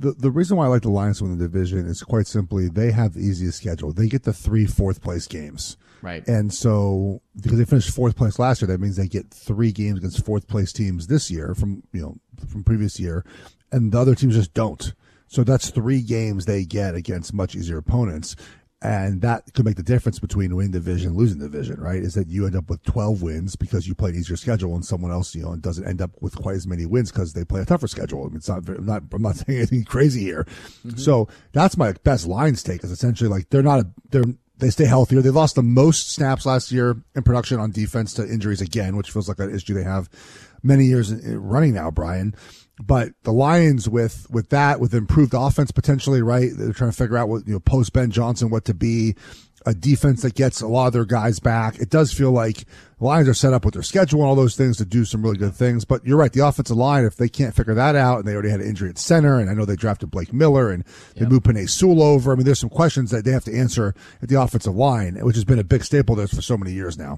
The reason why I like the Lions to win the division is quite simply they have the easiest schedule. They get the 3 fourth-place games. Right. And so because they finished 4th place last year, that means they get 3 games against 4th-place teams this year from previous year, and the other teams just don't. So that's 3 games they get against much easier opponents. And that could make the difference between winning division and losing division, right? Is that you end up with 12 wins because you play an easier schedule, and someone else, doesn't end up with quite as many wins because they play a tougher schedule. I mean, I'm not saying anything crazy here. Mm-hmm. So that's my best Lions take, is essentially like they stay healthier. They lost the most snaps last year in production on defense to injuries again, which feels like an issue they have many years running now, Brian. But the Lions with improved offense potentially, right? They're trying to figure out what, post Ben Johnson, what to be, a defense that gets a lot of their guys back. It does feel like the Lions are set up with their schedule and all those things to do some really good things. But you're right, the offensive line, if they can't figure that out, and they already had an injury at center, and I know they drafted Blake Miller and they moved Penei Sewell over. I mean, there's some questions that they have to answer at the offensive line, which has been a big staple there for so many years now.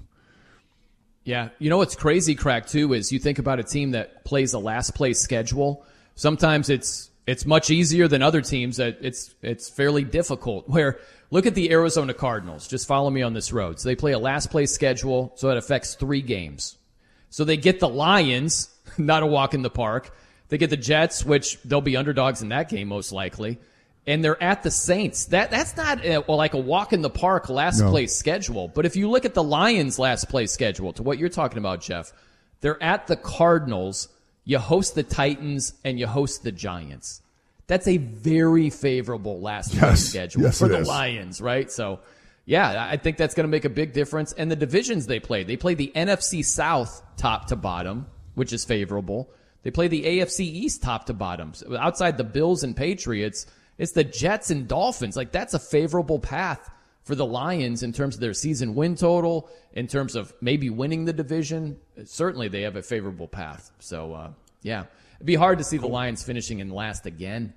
Yeah. You know what's crazy, Crack, too, is you think about a team that plays a last-place schedule. Sometimes it's much easier than other teams. That it's fairly difficult. Where, look at the Arizona Cardinals. Just follow me on this road. So they play a last-place schedule, so it affects 3 games. So they get the Lions, not a walk in the park. They get the Jets, which they'll be underdogs in that game most likely. And they're at the Saints. That's not like a walk in the park last place schedule. But if you look at the Lions' last place schedule, to what you're talking about, Jeff, they're at the Cardinals, you host the Titans, and you host the Giants. That's a very favorable last place schedule for the Lions, right? So, yeah, I think that's going to make a big difference. And the divisions they play the NFC South top to bottom, which is favorable. They play the AFC East top to bottom. So outside the Bills and Patriots, it's the Jets and Dolphins. Like, that's a favorable path for the Lions in terms of their season win total, in terms of maybe winning the division. Certainly they have a favorable path. So, yeah, it'd be hard to see the Lions finishing in last again.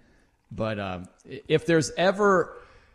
But if there's ever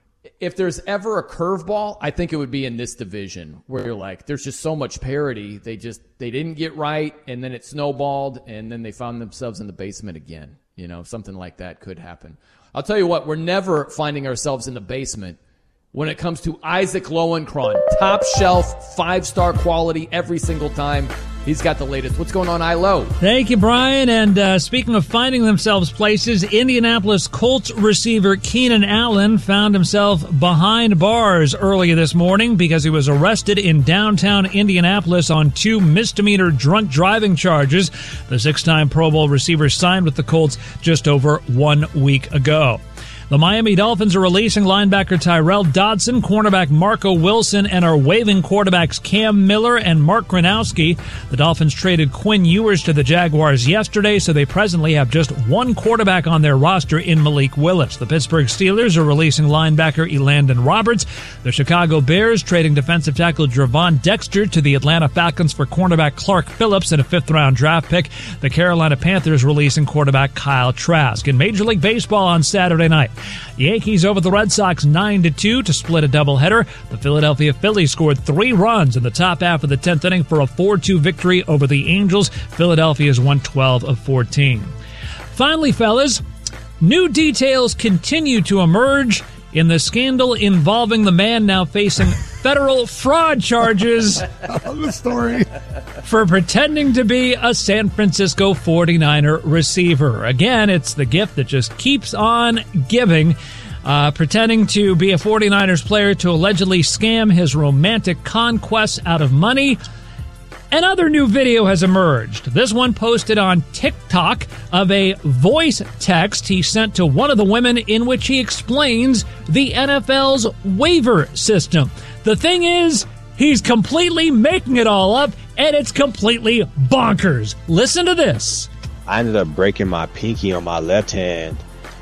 a curveball, I think it would be in this division where you're like, there's just so much parity. They didn't get right, and then it snowballed, and then they found themselves in the basement again. Something like that could happen. I'll tell you what, we're never finding ourselves in the basement when it comes to Isaac Lowenkron. Top shelf, 5-star quality every single time. He's got the latest. What's going on, ILO? Thank you, Brian. And speaking of finding themselves places, Indianapolis Colts receiver Keenan Allen found himself behind bars earlier this morning because he was arrested in downtown Indianapolis on 2 misdemeanor drunk driving charges. The 6-time Pro Bowl receiver signed with the Colts just over 1 week ago. The Miami Dolphins are releasing linebacker Tyrell Dodson, cornerback Marco Wilson, and are waiving quarterbacks Cam Miller and Mark Gronowski. The Dolphins traded Quinn Ewers to the Jaguars yesterday, so they presently have just 1 quarterback on their roster in Malik Willis. The Pittsburgh Steelers are releasing linebacker Elandon Roberts. The Chicago Bears trading defensive tackle Dravon Dexter to the Atlanta Falcons for cornerback Clark Phillips and a 5th-round draft pick. The Carolina Panthers releasing quarterback Kyle Trask. In Major League Baseball on Saturday night, Yankees over the Red Sox 9-2 to split a doubleheader. The Philadelphia Phillies scored 3 runs in the top half of the 10th inning for a 4-2 victory over the Angels. Philadelphia's won 12 of 14. Finally, fellas, new details continue to emerge in the scandal involving the man now facing federal fraud charges the story for pretending to be a San Francisco 49er receiver. Again, it's the gift that just keeps on giving. Pretending to be a 49ers player to allegedly scam his romantic conquests out of money. Another new video has emerged. This one posted on TikTok of a voice text he sent to one of the women in which he explains the NFL's waiver system. The thing is, he's completely making it all up, and it's completely bonkers. Listen to this. I ended up breaking my pinky on my left hand,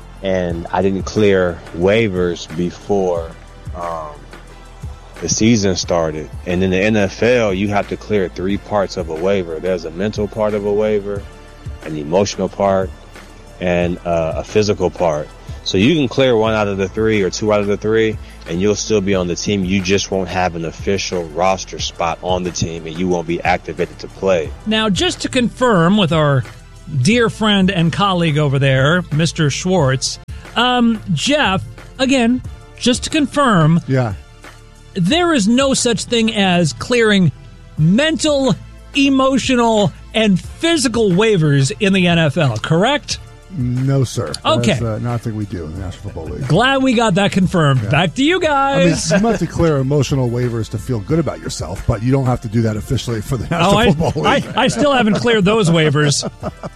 and I didn't clear waivers before the season started. And in the NFL, you have to clear 3 parts of a waiver. There's a mental part of a waiver, an emotional part, and a physical part. So you can clear 1 out of the 3 or 2 out of the 3, and you'll still be on the team. You just won't have an official roster spot on the team, and you won't be activated to play. Now, just to confirm with our dear friend and colleague over there, Mr. Schwartz. Jeff, again, just to confirm, Yeah. there is no such thing as clearing mental, emotional, and physical waivers in the NFL, correct? No, sir. Okay. That's nothing we do in the National Football League. Glad we got that confirmed. Yeah. Back to you I mean, guys. you might have to clear emotional waivers to feel good about yourself, but you don't have to do that officially for the National Football League. I still haven't cleared those waivers.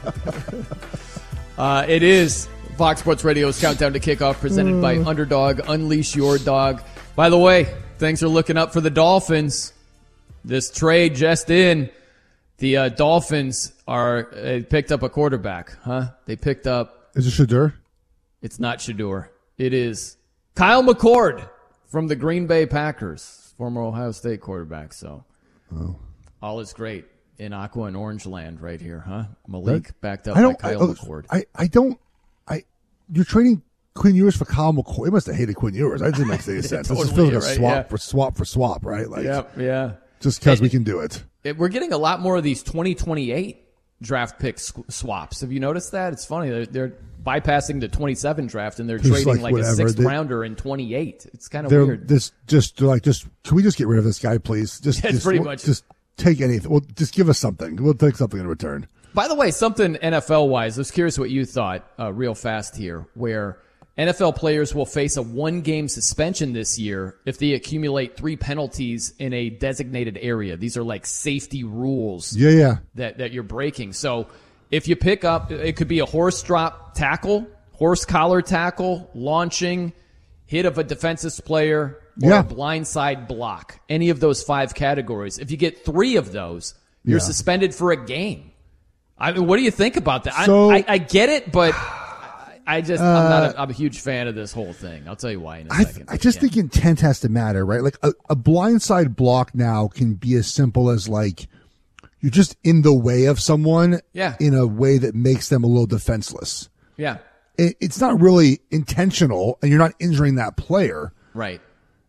It is Fox Sports Radio's Countdown to Kickoff, presented by Underdog. Unleash your dog. By the way, things are looking up for the Dolphins. This trade just in. The Dolphins picked up a quarterback, huh? They picked up... Is it Shedeur? It's not Shedeur. It is Kyle McCord from the Green Bay Packers, former Ohio State quarterback. So all is great in Aqua and Orange Land right here, huh? Malik backed up by Kyle McCord. You're trading Quinn Ewers for Kyle McCord. He must have hated Quinn Ewers. That doesn't make any sense. Totally, this feels like a right? swap Yeah. for swap, right? Like, Yeah. just because we can do it. We're getting a lot more of these 2028 draft pick swaps. Have you noticed that? It's funny. They're bypassing the 27 draft and they're Just trading like a whatever. sixth rounder in 28. It's kind of They're weird. Can we just get rid of this guy, please? Just pretty much. Just take anything. Well, just give us something. We'll take something in return. By the way, something NFL-wise, I was curious what you thought real fast here, where NFL players will face a one-game suspension this year if they accumulate 3 penalties in a designated area. These are like safety rules that you're breaking. So if you pick up, it could be a horse drop tackle, horse collar tackle, launching, hit of a defensive player, or a blindside block. Any of those 5 categories. If you get 3 of those, you're suspended for a game. I mean, what do you think about that? So, I get it, but I'm a huge fan of this whole thing. I'll tell you why in a second. I just think intent has to matter, right? Like a blindside block now can be as simple as like you're just in the way of someone in a way that makes them a little defenseless. Yeah. It's not really intentional and you're not injuring that player. Right.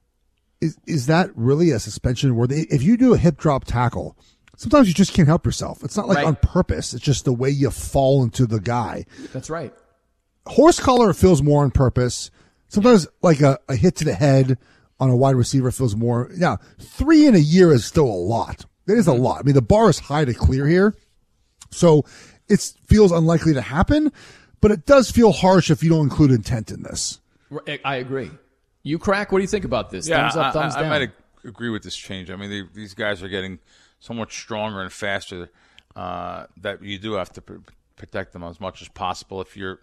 Is that really a suspension worthy? If you do a hip drop tackle, sometimes you just can't help yourself. It's not like on purpose. It's just the way you fall into the guy. That's right. Horse collar feels more on purpose. Sometimes like a hit to the head on a wide receiver feels more. Yeah, 3 in a year is still a lot. It is a lot. I mean, the bar is high to clear here. So it feels unlikely to happen, but it does feel harsh if you don't include intent in this. I agree. You, Crack, what do you think about this? Yeah, thumbs up, thumbs down? I might agree with this change. I mean, these guys are getting so much stronger and faster that you do have to protect them as much as possible. If you're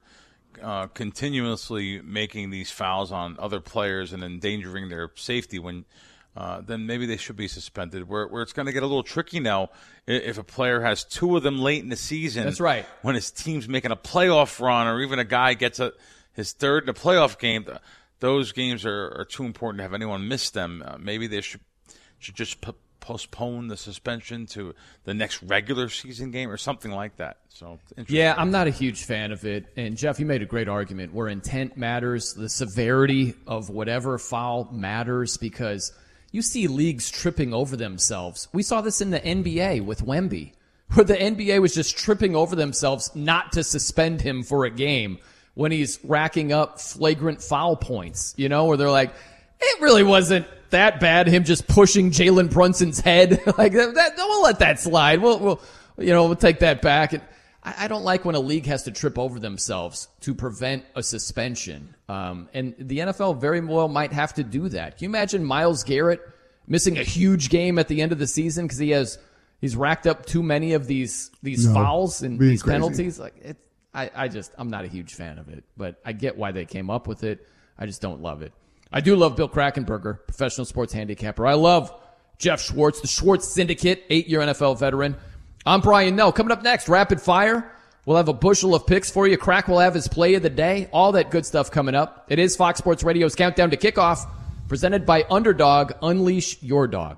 continuously making these fouls on other players and endangering their safety, then maybe they should be suspended. Where it's going to get a little tricky now if a player has 2 of them late in the season. That's right. When his team's making a playoff run, or even a guy gets his 3rd in a playoff game. Those games are too important to have anyone miss them. Maybe they should just postpone the suspension to the next regular season game or something like that. So yeah, I'm not a huge fan of it. And Jeff, you made a great argument where intent matters, the severity of whatever foul matters, because you see leagues tripping over themselves. We saw this in the NBA with Wemby, where the NBA was just tripping over themselves not to suspend him for a game when he's racking up flagrant foul points, where they're like, it really wasn't that bad, him just pushing Jalen Brunson's head. Like that, we'll let that slide. We'll take that back. And I don't like when a league has to trip over themselves to prevent a suspension. And the NFL very well might have to do that. Can you imagine Myles Garrett missing a huge game at the end of the season because he's racked up too many of these fouls and these penalties? Like I'm not a huge fan of it, but I get why they came up with it. I just don't love it. I do love Bill Krackomberger, professional sports handicapper. I love Jeff Schwartz, the Schwartz Syndicate, 8-year NFL veteran. I'm Brian Nell. Coming up next, Rapid Fire. We'll have a bushel of picks for you. Crack will have his play of the day. All that good stuff coming up. It is Fox Sports Radio's Countdown to Kickoff, presented by Underdog. Unleash your dog.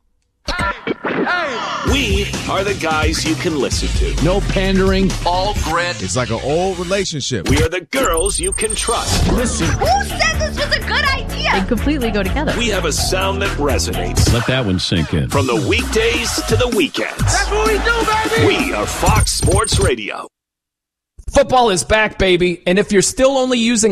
We are the guys you can listen to. No pandering. All grit. It's like an old relationship. We are the girls you can trust. Listen. Who said this was a good idea? They completely go together. We have a sound that resonates. Let that one sink in. From the weekdays to the weekends. That's what we do, baby. We are Fox Sports Radio. Football is back, baby, and if you're still only using